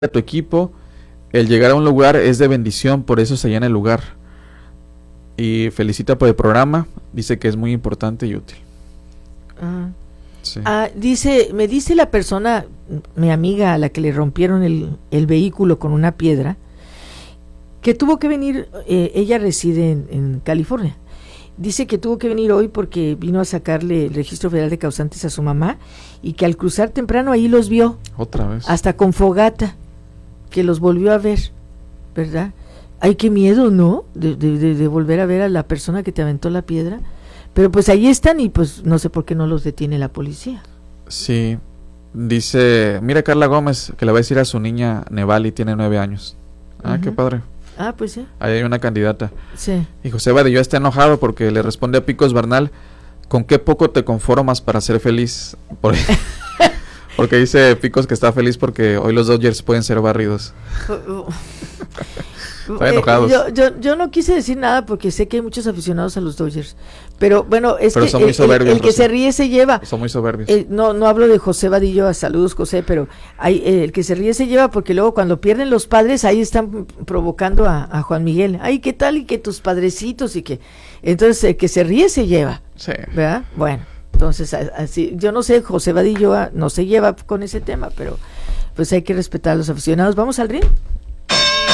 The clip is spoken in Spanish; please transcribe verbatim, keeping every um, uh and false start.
a tu equipo, el llegar a un lugar es de bendición, por eso se llena el lugar. Y felicita por el programa, dice que es muy importante y útil. Ah. Sí. Ah, dice, me dice la persona, mi amiga a la que le rompieron el, el vehículo con una piedra, que tuvo que venir, eh, ella reside en, en California, dice que tuvo que venir hoy porque vino a sacarle el registro federal de causantes a su mamá y que al cruzar temprano ahí los vio. Otra vez. Hasta con fogata, que los volvió a ver, ¿verdad? Ay, qué miedo, ¿no? De, de, de, de volver a ver a la persona que te aventó la piedra. Pero pues ahí están y pues no sé por qué no los detiene la policía. Sí, dice, mira Carla Gómez, que le va a decir a su niña Nevali, tiene nueve años. Ah, uh-huh. Qué padre. Ah, pues sí. Ahí hay una candidata. Sí. Y José Vadillo está enojado porque le responde a Picos Bernal, ¿con qué poco te conformas para ser feliz? Por... porque dice Picos que está feliz porque hoy los Dodgers pueden ser barridos. Están enojados. Eh, yo, yo, yo no quise decir nada porque sé que hay muchos aficionados a los Dodgers, pero bueno, es pero que son muy el, soberbios, el, el que Rosy. se ríe se lleva. Son muy soberbios. Eh, no, no hablo de José Vadillo, saludos José, pero hay, eh, el que se ríe se lleva porque luego cuando pierden los padres ahí están provocando a, a Juan Miguel. Ay, ¿qué tal? Y que tus padrecitos y que... Entonces el que se ríe se lleva. Sí. ¿Verdad? Bueno, entonces así, yo no sé, José Vadillo no se lleva con ese tema, pero pues hay que respetar a los aficionados. ¿Vamos al ring?